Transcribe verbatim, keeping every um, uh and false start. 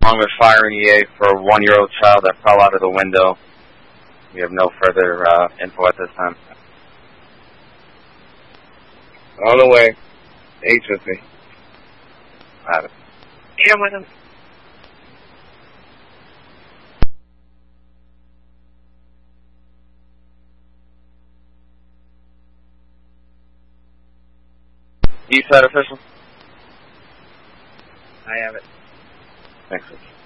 along with fire and E A for a one-year-old child that fell out of the window. We have no further uh, info at this time. On the way. Agency. I have it. Yeah, with him. East side official? I have it. Thanks.